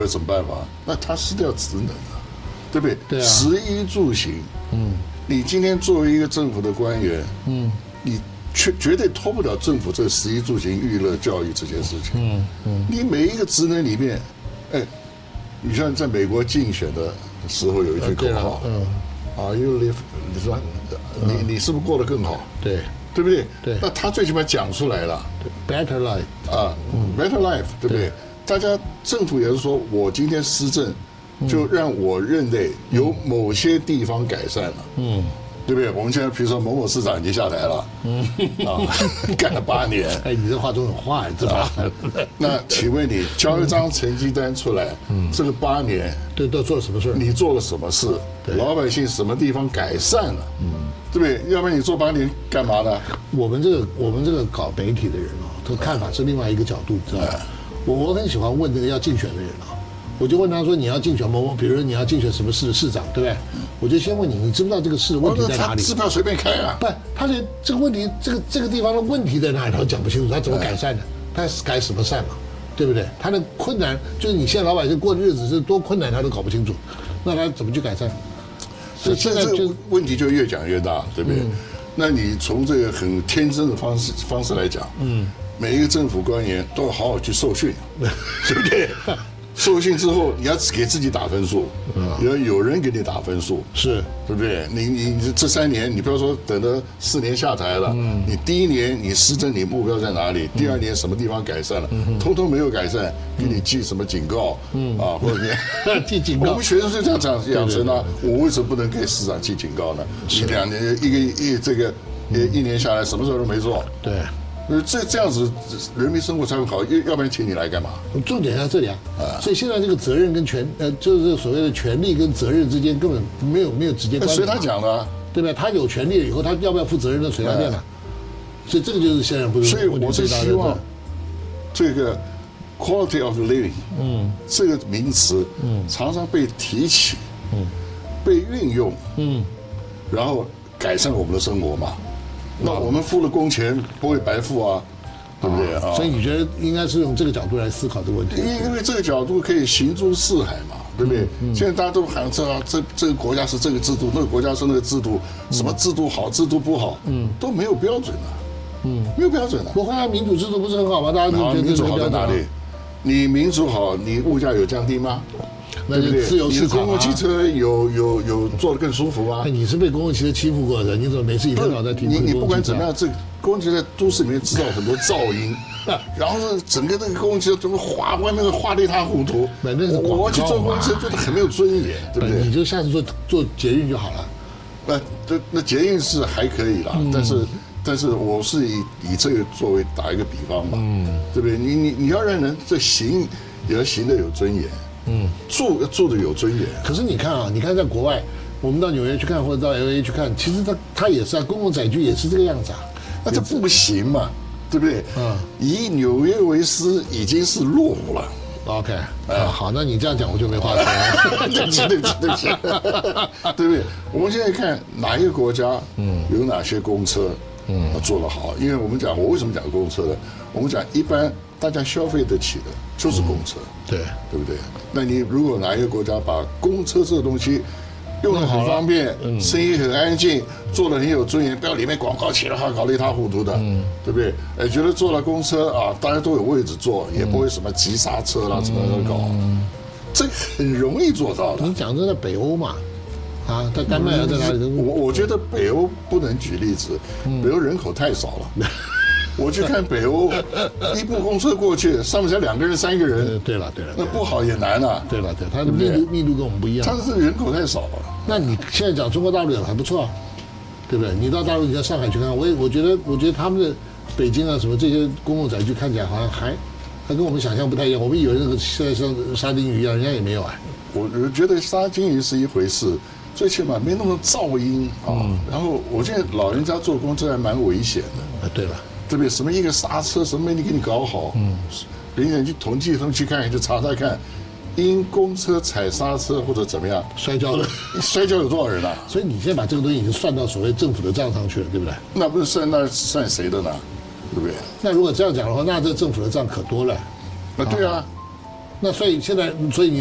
有什么办法？那他失掉职能了，对不对？ 对啊。 食衣住行，你今天作为一个政府的官员，你绝对脱不了政府这个食衣住行、娱乐、教育这些事情。你每一个职能里面，哎，你像在美国竞选的时候有一句口号，Are you live？ 你说你是不是过得更好？ 对。 对不对？ 对， 那他最起码讲出来了 ，better life 啊，better life， 对不对？大家政府也是说，我今天施政，就让我认为有某些地方改善了，对不对？我们现在比如说某某市长已经下台了，干了8年， 哎，你这话都很坏，是吧？ 那请问你交一张成绩单出来，这个8年， 对，都做了什么事？ 你做了什么事？老百姓什么地方改善了？对不对？要不然你做8年干嘛呢？ 我们这个搞媒体的人啊，这看法是另外一个角度，知道吧？我很喜欢问这个要竞选的人啊，我就问他说：“你要竞选某某，比如说你要竞选什么市的市长，对不对？”我就先问你，你知不知道这个市的问题在哪里？ 支票随便开啊！ 不，他连这个问题，这个地方的问题在哪里，他都讲不清楚，他怎么改善呢？他改什么善嘛？对不对？他的困难就是你现在老百姓过的日子是多困难，他都搞不清楚，那他怎么去改善？ 所以现在就问题就越讲越大，对不对？那你从这个很天真的方式来讲，每一个政府官员都要好好去受训，对不对？受训之后，你要给自己打分数，要有人给你打分数， 是， 对不对？你这3年，你不要说等了4年下台了，你第1年你施政你目标在哪里？第2年什么地方改善了？通通没有改善，给你记什么警告啊？或者记警告。 我们学生是这样养成的，我为什么不能给市长记警告呢？你2年1年下来，什么事都没做， 对。 这样子人民生活才会好，要不然请你来干嘛？ 重点在这里啊！所以现在这个责任跟就是所谓的权利跟责任之间根本没有直接关联。 随他讲的， 对吧？他有权利了以后，他要不要负责任的随他便了。所以这个就是现在不是。 所以我是希望这个 quality of living， 这个名词，常常被提起，被运用，然后改善我们的生活嘛。那我们付了工钱不会白付啊，对不对啊？ 所以你觉得应该是用这个角度来思考这个问题？ 因为这个角度可以行诸四海嘛，对不对？现在大家都喊这个国家是这个制度，那个国家是那个制度，什么制度好，制度不好，都没有标准的，没有标准的。 不会啊，民主制度不是很好吗？大家都觉得民主好在哪里？你民主好，你物价有降低吗？ 对不对？自由市场啊， 公共汽车有坐得更舒服吗？ 你是被公共汽车欺负过的，你怎么每次一天到晚在提？ 你不管怎么样，这公共汽车在都市里面制造很多噪音，然后是整个那个公共汽车怎么外面画得一塌糊涂。我去坐公共汽车做的很没有尊严，对不对？ 你就下次坐捷运就好了。 那捷运是还可以啦，但是我是以这个作为打一个比方嘛，对不对？你要让人这行也要行得有尊严。住的有尊严。 可是你看啊，你看在国外，我们到纽约去看，或者到 LA 去看，其实它也是啊，公共载具也是这个样子啊。 那这不行嘛，对不对？以纽约为师已经是落伍了。 OK， 好，那你这样讲我就没话说了。 对不起，对不对？我们现在看哪一个国家，有哪些公车，做得好？因为我为什么讲公车呢？我们讲一般大家消费得起的就是公车，对不对？那你如果哪一个国家把公车这个东西用得很方便，声音很安静，做得很有尊严，不要里面广告起来搞得一塌糊涂的，对不对？觉得坐了公车啊，大家都有位置坐，也不会什么急刹车啦，怎么搞，这很容易做到的。 你讲这在北欧嘛？啊，在丹麦啊，在哪里？ 我觉得北欧不能举例子，北欧人口太少了。我去看北欧，一部公车过去，上面才2个人、3个人。对了，那不好也难啊。对，它的密度跟我们不一样。它是人口太少了。那你现在讲中国大陆还不错啊，对不对？你到大陆，你到上海去看，我觉得他们的北京啊什么这些公共载具看起来好像还跟我们想象不太一样。我们以为那个现在像沙丁鱼一样，人家也没有啊。我觉得沙丁鱼是一回事。最起码没那么噪音啊。然后我现在老人家坐公车还蛮危险的。对了。对不对？什么一个刹车，什么没你给你搞好，人家去统计他们去看，就查看，因公车踩刹车或者怎么样摔跤有多少人啊？所以你现在把这个东西已经算到所谓政府的账上去了，对不对？那不是算谁的呢？对不对？那如果这样讲的话，那这政府的账可多了。对啊， 那所以现在，所以你